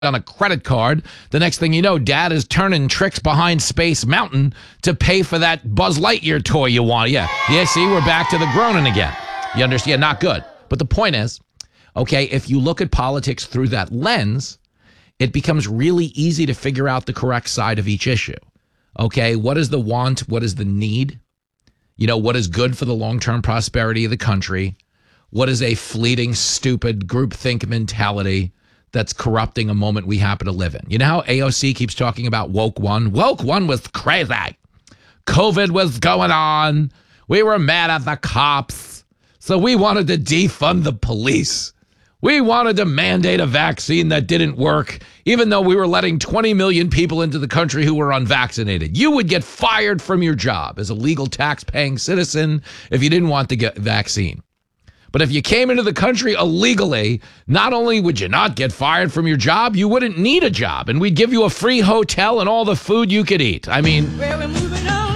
on a credit card. The next thing you know, Dad is turning tricks behind Space Mountain to pay for that Buzz Lightyear toy you want. Yeah, see, we're back to the groaning again. You understand? Not good. But the point is, okay, if you look at politics through that lens, it becomes really easy to figure out the correct side of each issue. Okay, what is the want? What is the need? You know, what is good for the long-term prosperity of the country? What is a fleeting, stupid groupthink mentality that's corrupting a moment we happen to live in? You know how AOC keeps talking about woke one? Woke one was crazy. COVID was going on. We were mad at the cops. So we wanted to defund the police. We wanted to mandate a vaccine that didn't work, even though we were letting 20 million people into the country who were unvaccinated. You would get fired from your job as a legal tax-paying citizen if you didn't want to get vaccine. But if you came into the country illegally, not only would you not get fired from your job, you wouldn't need a job. And we'd give you a free hotel and all the food you could eat. I mean, we're moving on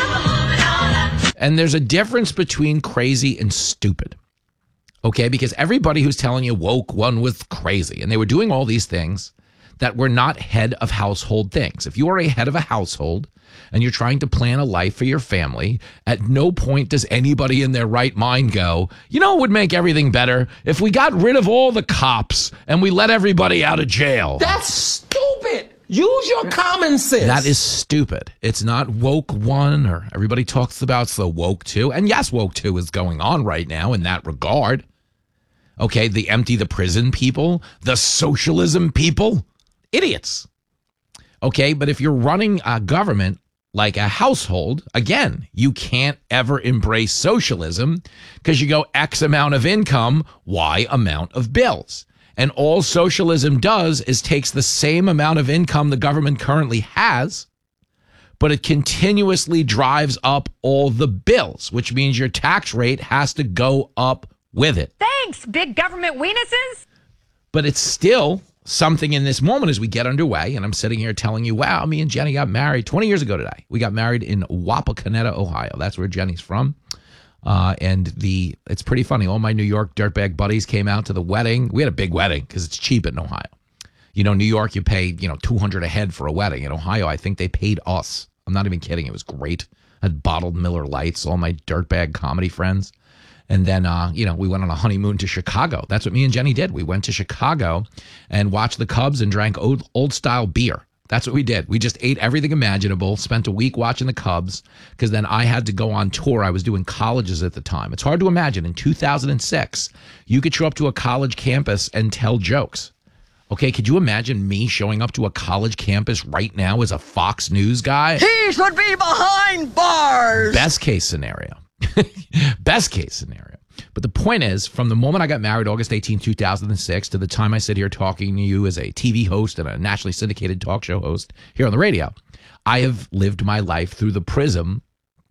now. And there's a difference between crazy and stupid. Okay, because everybody who's telling you woke one was crazy. And they were doing all these things that were not head of household things. If you are a head of a household and you're trying to plan a life for your family, at no point does anybody in their right mind go, you know, it would make everything better if we got rid of all the cops and we let everybody out of jail. That's stupid. Use your common sense. That is stupid. It's not woke one, or everybody talks about the woke two. And yes, woke two is going on right now in that regard. Okay, the empty the prison people, the socialism people, idiots. Okay, but if you're running a government like a household, again, you can't ever embrace socialism because you go X amount of income, Y amount of bills. And all socialism does is takes the same amount of income the government currently has, but it continuously drives up all the bills, which means your tax rate has to go up with it. Thanks, big government weenuses. But it's still something in this moment as we get underway, and I'm sitting here telling you, wow, me and Jenny got married 20 years ago today. We got married in Wapakoneta, Ohio. That's where Jenny's from. It's pretty funny. All my New York dirtbag buddies came out to the wedding. We had a big wedding because it's cheap in Ohio. You know, New York, you pay, $200 a head for a wedding. In Ohio, I think they paid us. I'm not even kidding. It was great. I had bottled Miller Lights, all my dirtbag comedy friends. And then, we went on a honeymoon to Chicago. That's what me and Jenny did. We went to Chicago and watched the Cubs and drank old style beer. That's what we did. We just ate everything imaginable, spent a week watching the Cubs, because then I had to go on tour. I was doing colleges at the time. It's hard to imagine. In 2006, you could show up to a college campus and tell jokes. Okay, could you imagine me showing up to a college campus right now as a Fox News guy? He should be behind bars. Best case scenario. Best case scenario. But the point is, from the moment I got married, August 18, 2006, to the time I sit here talking to you as a TV host and a nationally syndicated talk show host here on the radio, I have lived my life through the prism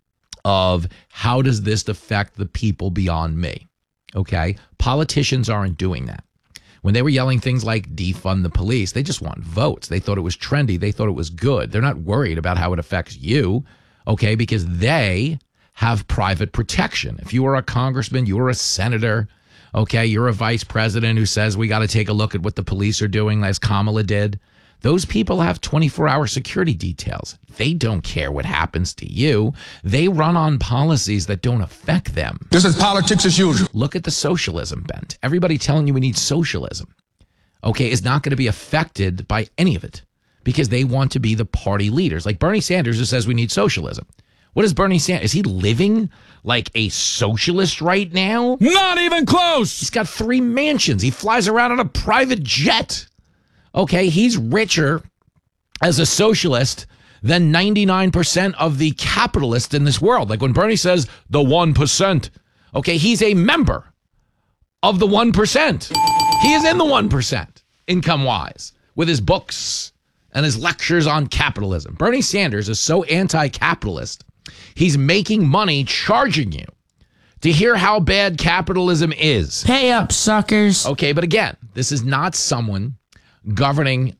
of how does this affect the people beyond me? Okay? Politicians aren't doing that. When they were yelling things like defund the police, they just want votes. They thought it was trendy. They thought it was good. They're not worried about how it affects you, okay, because they have private protection. If you are a congressman, you are a senator, okay, you're a vice president who says we got to take a look at what the police are doing, as Kamala did. Those people have 24-hour security details. They don't care what happens to you. They run on policies that don't affect them. This is politics as usual. Look at the socialism bent. Everybody telling you we need socialism, okay, is not going to be affected by any of it because they want to be the party leaders. Like Bernie Sanders, who says we need socialism. What is Bernie Sanders? Is he living like a socialist right now? Not even close. He's got 3 mansions. He flies around on a private jet. Okay, he's richer as a socialist than 99% of the capitalists in this world. Like when Bernie says the 1%, okay, he's a member of the 1%. He is in the 1% income-wise with his books and his lectures on capitalism. Bernie Sanders is so anti-capitalist, he's making money charging you to hear how bad capitalism is. Pay up, suckers. Okay, but again, this is not someone governing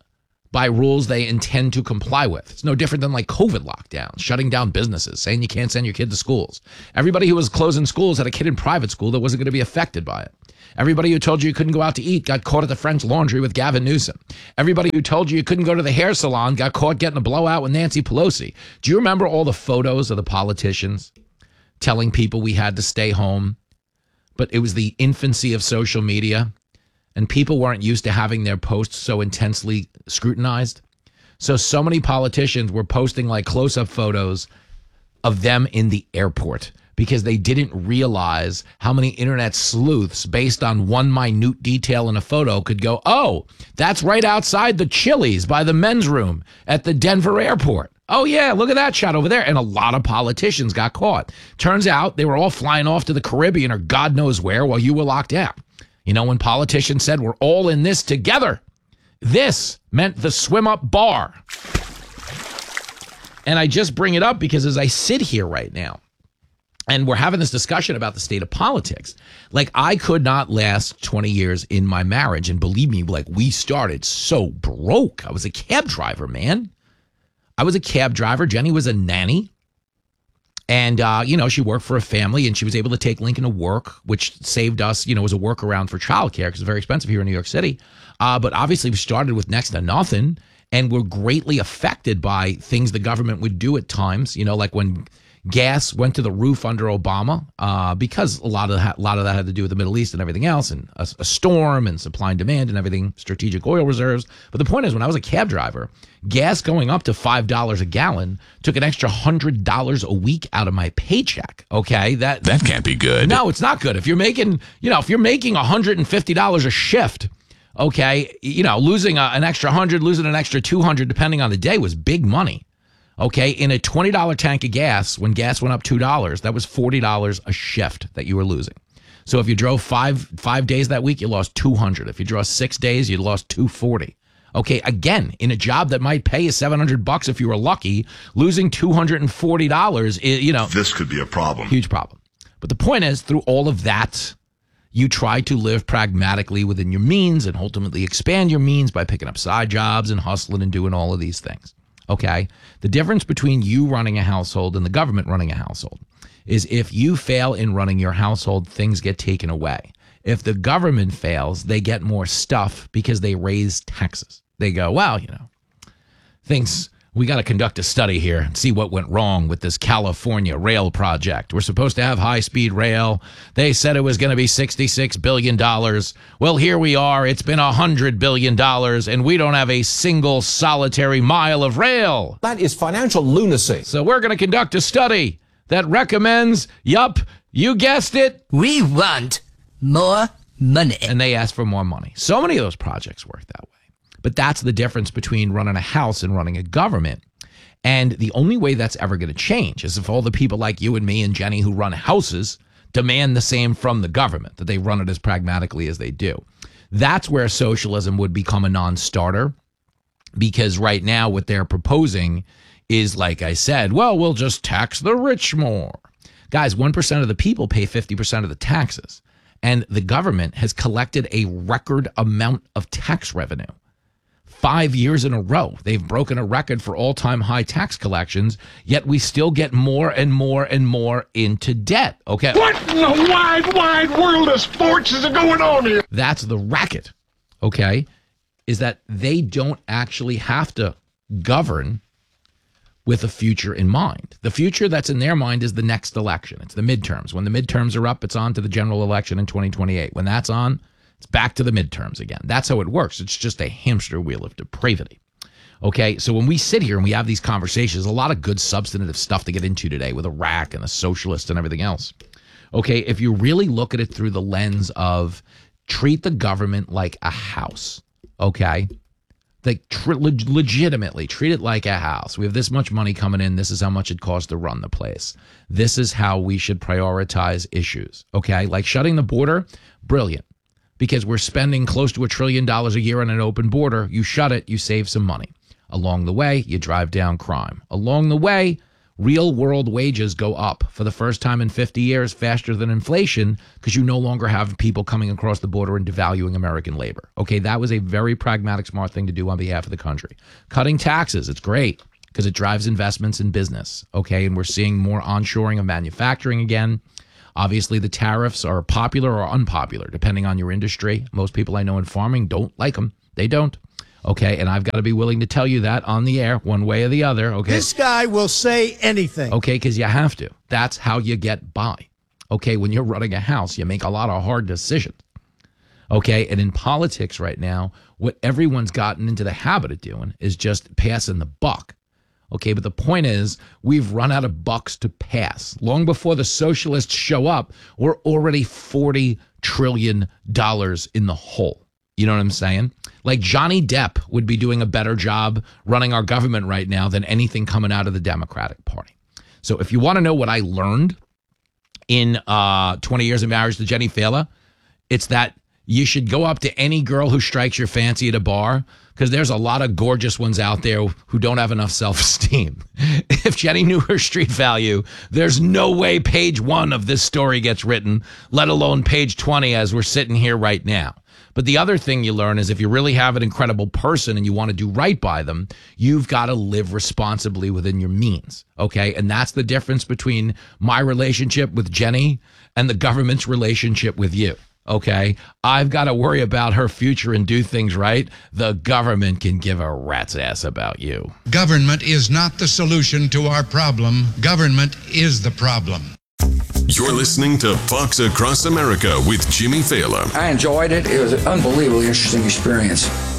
by rules they intend to comply with. It's no different than like COVID lockdowns, shutting down businesses, saying you can't send your kid to schools. Everybody who was closing schools had a kid in private school that wasn't going to be affected by it. Everybody who told you couldn't go out to eat got caught at the French Laundry with Gavin Newsom. Everybody who told you couldn't go to the hair salon got caught getting a blowout with Nancy Pelosi. Do you remember all the photos of the politicians telling people we had to stay home? But it was the infancy of social media, and people weren't used to having their posts so intensely scrutinized. So many politicians were posting like close-up photos of them in the airport because they didn't realize how many internet sleuths, based on one minute detail in a photo, could go, oh, that's right outside the Chili's by the men's room at the Denver airport. Oh, yeah, look at that shot over there. And a lot of politicians got caught. Turns out they were all flying off to the Caribbean or God knows where while you were locked out. You know, when politicians said we're all in this together, this meant the swim up bar. And I just bring it up because as I sit here right now, and we're having this discussion about the state of politics, like I could not last 20 years in my marriage. And believe me, like we started so broke. I was a cab driver, man. I was a cab driver. Jenny was a nanny. And, she worked for a family and she was able to take Lincoln to work, which saved us, as a workaround for childcare because it's very expensive here in New York City. But obviously we started with next to nothing and were greatly affected by things the government would do at times, like when gas went to the roof under Obama, because a lot of that had to do with the Middle East and everything else, and a storm and supply and demand and everything, strategic oil reserves. But the point is, when I was a cab driver, gas going up to $5 a gallon took an extra $100 a week out of my paycheck. Okay, that can't be good. No, it's not good. If you're making, $150 a shift, okay, losing an extra 100, losing an extra 200, depending on the day, was big money. Okay, in a $20 tank of gas, when gas went up $2, that was $40 a shift that you were losing. So if you drove five days that week, you lost $200. If you drove 6 days, you lost $240. Okay, again, in a job that might pay you $700 if you were lucky, losing $240 is, This could be a problem. Huge problem. But the point is, through all of that, you try to live pragmatically within your means and ultimately expand your means by picking up side jobs and hustling and doing all of these things. Okay, the difference between you running a household and the government running a household is if you fail in running your household, things get taken away. If the government fails, they get more stuff because they raise taxes. They go, well, we got to conduct a study here and see what went wrong with this California rail project. We're supposed to have high-speed rail. They said it was going to be $66 billion. Well, here we are. It's been $100 billion, and we don't have a single solitary mile of rail. That is financial lunacy. So we're going to conduct a study that recommends, you guessed it. We want more money. And they asked for more money. So many of those projects work that way. But that's the difference between running a house and running a government. And the only way that's ever going to change is if all the people like you and me and Jenny who run houses demand the same from the government, that they run it as pragmatically as they do. That's where socialism would become a non-starter, because right now what they're proposing is, like I said, well, we'll just tax the rich more. Guys, 1% of the people pay 50% of the taxes. And the government has collected a record amount of tax revenue. 5 years in a row, they've broken a record for all-time high tax collections, yet we still get more and more and more into debt. Okay. What in the wide world of sports is going on here? That's the racket, okay, is that they don't actually have to govern with a future in mind. The future that's in their mind is the next election. It's the midterms. When the midterms are up, it's on to the general election in 2028. When that's on, it's back to the midterms again. That's how it works. It's just a hamster wheel of depravity. Okay, so when we sit here and we have these conversations, a lot of good substantive stuff to get into today with Iraq and the socialists and everything else. Okay, if you really look at it through the lens of treat the government like a house, okay? Like legitimately treat it like a house. We have this much money coming in. This is how much it costs to run the place. This is how we should prioritize issues, okay? Like shutting the border, brilliant. Because we're spending close to $1 trillion a year on an open border. You shut it, you save some money. Along the way, you drive down crime. Along the way, real world wages go up for the first time in 50 years faster than inflation because you no longer have people coming across the border and devaluing American labor. Okay, that was a very pragmatic, smart thing to do on behalf of the country. Cutting taxes, it's great because it drives investments in business. Okay, and we're seeing more onshoring of manufacturing again. Obviously, the tariffs are popular or unpopular, depending on your industry. Most people I know in farming don't like them. They don't. Okay, and I've got to be willing to tell you that on the air, one way or the other. Okay, this guy will say anything. Okay, because you have to. That's how you get by. Okay, when you're running a house, you make a lot of hard decisions. Okay, and in politics right now, what everyone's gotten into the habit of doing is just passing the buck. Okay, but the point is, we've run out of bucks to pass. Long before the socialists show up, we're already $40 trillion in the hole. You know what I'm saying? Like Johnny Depp would be doing a better job running our government right now than anything coming out of the Democratic Party. So if you want to know what I learned in 20 years of marriage to Jenny Fehler, it's that you should go up to any girl who strikes your fancy at a bar, because there's a lot of gorgeous ones out there who don't have enough self-esteem. If Jenny knew her street value, there's no way page 1 of this story gets written, let alone page 20 as we're sitting here right now. But the other thing you learn is if you really have an incredible person and you want to do right by them, you've got to live responsibly within your means, okay? And that's the difference between my relationship with Jenny and the government's relationship with you, okay? I've got to worry about her future and do things right. The government can give a rat's ass about you. Government is not the solution to our problem. Government is the problem. You're listening to Fox Across America with Jimmy Fehler. I enjoyed it. It was an unbelievably interesting experience.